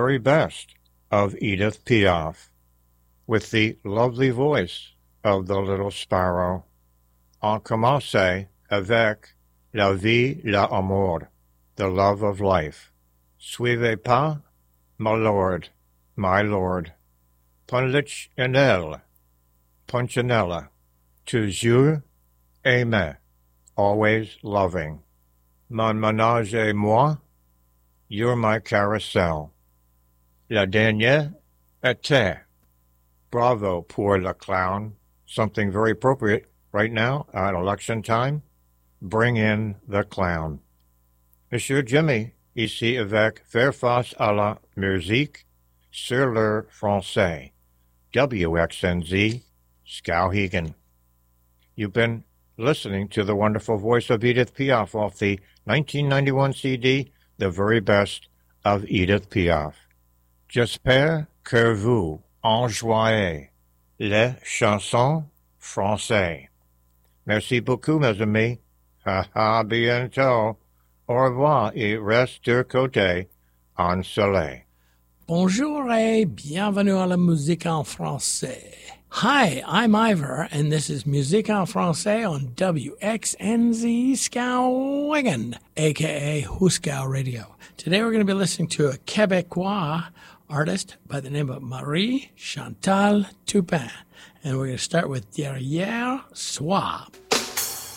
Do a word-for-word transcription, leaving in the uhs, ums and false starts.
very best of Edith Piaf, with the lovely voice of the little sparrow. On commence avec la vie, l'amour, the love of life. Suivez pas, my lord, my lord. Punchinelle, Punchinella, toujours aimé, always loving. Mon ménage et moi, you're my carousel. La dernière été. Bravo, pour le clown. Something very appropriate right now at election time. Bring in the clown. Monsieur Jimmy, ici avec Faire face à la musique sur le français. W X N Z, Skowhegan. You've been listening to the wonderful voice of Edith Piaf off the nineteen ninety-one C D, The Very Best of Edith Piaf. J'espère que vous enjoyez les chansons françaises. Merci beaucoup, mes amis. Ha ha, bientôt. Au revoir et reste de côté en soleil. Bonjour et bienvenue à la musique en français. Hi, I'm Ivor, and this is Musique en français on W X N Z Skowhegan, a k a. Huskow Radio. Today we're going to be listening to a Quebecois artist by the name of Marie Chantal Toupin, and we're going to start with Derrière Soi.